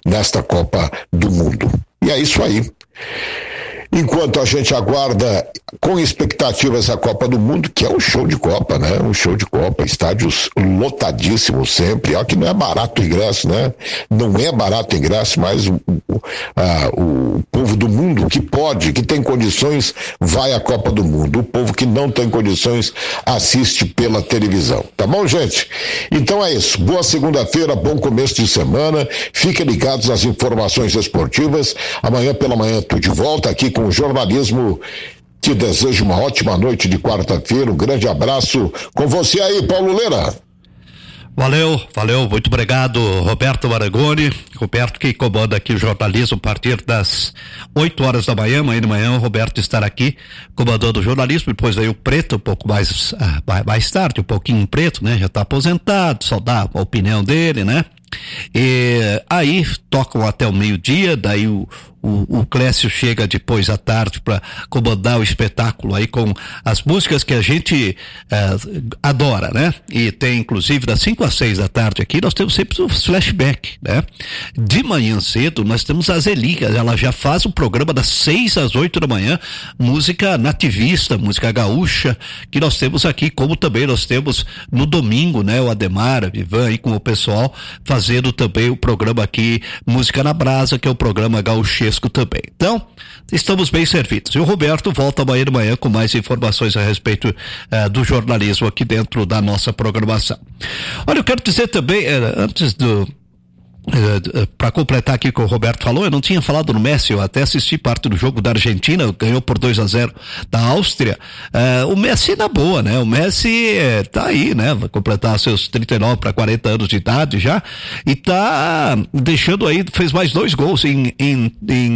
nesta Copa do Mundo. E é isso aí. Enquanto a gente aguarda com expectativas a Copa do Mundo, que é um show de Copa, né? Um show de Copa, estádios lotadíssimos sempre. Olha que não é barato o ingresso, né? Não é barato o ingresso, mas o povo do mundo que pode, que tem condições, vai à Copa do Mundo. O povo que não tem condições assiste pela televisão. Tá bom, gente? Então é isso. Boa segunda-feira, bom começo de semana. Fiquem ligados às informações esportivas. Amanhã pela manhã tô de volta aqui com o jornalismo. Te desejo uma ótima noite de quarta-feira, um grande abraço com você aí, Paulo Leira. Valeu, muito obrigado, Roberto Marangoni. Roberto que comanda aqui o jornalismo a partir das 8 horas da manhã. Amanhã de manhã o Roberto estará aqui comandando o jornalismo. Depois aí o Preto, um pouco mais tarde, um pouquinho Preto, né? Já está aposentado, só dá a opinião dele, né? E aí tocam até o meio-dia, daí o Clécio chega depois à tarde para comandar o espetáculo aí com as músicas que a gente adora, né? E tem inclusive das 5 às 6 da tarde aqui, nós temos sempre os flashback, né? De manhã cedo nós temos a Zeli, ela já faz o programa das 6 às 8 da manhã, música nativista, música gaúcha, que nós temos aqui, como também nós temos no domingo, né? O Ademar, a Vivan aí com o pessoal fazendo também o programa aqui Música na Brasa, que é o programa gauchesco também. Então, estamos bem servidos. E o Roberto volta amanhã de manhã com mais informações a respeito do jornalismo aqui dentro da nossa programação. Olha, eu quero dizer também, antes para completar aqui o que o Roberto falou, eu não tinha falado no Messi, eu até assisti parte do jogo da Argentina, ganhou por 2-0 da Áustria. O Messi na boa, né? O Messi tá aí, né? Vai completar seus 39 para 40 anos de idade já, e tá deixando aí, fez mais 2 gols em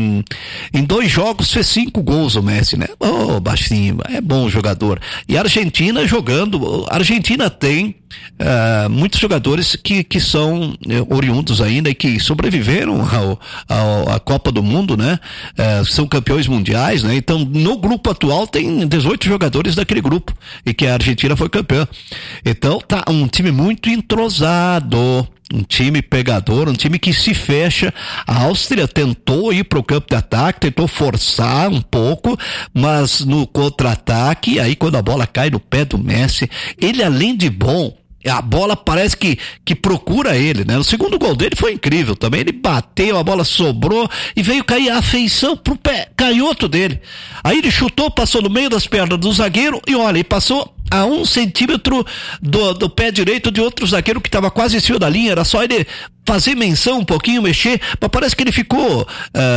2 jogos, fez 5 gols o Messi, né? Baixinho, é bom jogador. E a Argentina jogando, a Argentina tem muitos jogadores que são oriundos ainda e que sobreviveram à Copa do Mundo, né? São campeões mundiais, né? Então, no grupo atual tem 18 jogadores daquele grupo e que a Argentina foi campeã. Então, tá um time muito entrosado, um time pegador, um time que se fecha. A Áustria tentou ir pro campo de ataque, tentou forçar um pouco, mas no contra-ataque, aí quando a bola cai no pé do Messi, ele além de bom, a bola parece que procura ele, né? O segundo gol dele foi incrível também, ele bateu, a bola sobrou e veio cair a afeição pro pé canhoto dele. Aí ele chutou, passou no meio das pernas do zagueiro e olha, ele passou a 1 centímetro do pé direito de outro zagueiro que estava quase em cima da linha, era só ele fazer menção um pouquinho, mexer, mas parece que ele ficou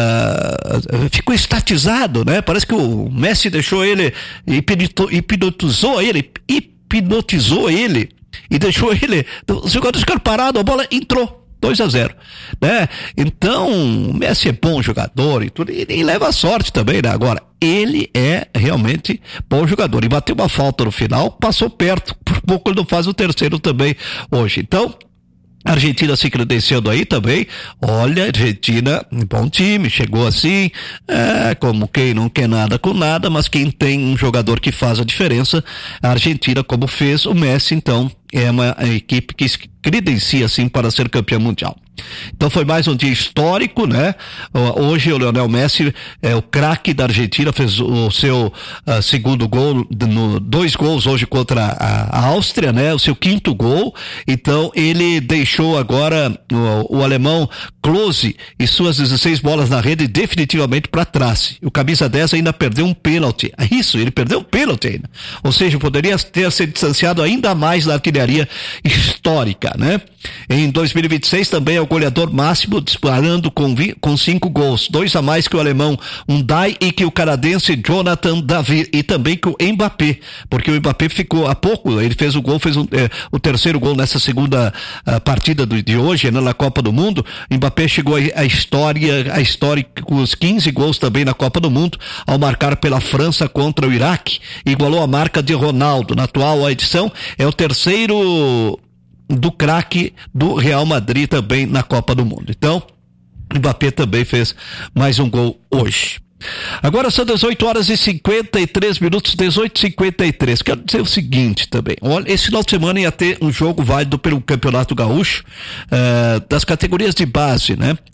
estatizado, né? Parece que o Messi deixou ele, hipnotizou ele e deixou ele, os jogadores ficaram parados, a bola entrou, 2-0, né? Então, o Messi é bom jogador e tudo, e leva sorte também, né? Agora, ele é realmente bom jogador, e bateu uma falta no final, passou perto, por pouco ele não faz o terceiro também hoje. Então, a Argentina se credenciando aí também, olha, Argentina, bom time, chegou assim, como quem não quer nada com nada, mas quem tem um jogador que faz a diferença, a Argentina, como fez o Messi, então, é uma equipe que se credencia assim para ser campeã mundial. Então foi mais um dia histórico, né? Hoje o Lionel Messi é o craque da Argentina, fez o seu segundo gol, 2 gols hoje contra a Áustria, né? O seu 5º gol. Então ele deixou agora o alemão Klose e suas 16 bolas na rede definitivamente para trás. O camisa 10 ainda perdeu um pênalti. Isso, ele perdeu um pênalti ainda. Ou seja, poderia ter se distanciado ainda mais da artilharia histórica, né? Em 2026 também é o goleador máximo, disparando com 5 gols, 2 a mais que o alemão Undai e que o canadense Jonathan David, e também que o Mbappé, porque o Mbappé ficou há pouco, ele fez o gol, fez o terceiro gol nessa segunda partida de hoje, né, na Copa do Mundo. Mbappé chegou a história com os 15 gols também na Copa do Mundo, ao marcar pela França contra o Iraque, igualou a marca de Ronaldo. Na atual edição é o terceiro do craque do Real Madrid também na Copa do Mundo. Então, Mbappé também fez mais um gol hoje. Agora são 18 horas e 53 minutos, 18h53. Quero dizer o seguinte também. Olha, esse final de semana ia ter um jogo válido pelo Campeonato Gaúcho, das categorias de base, né?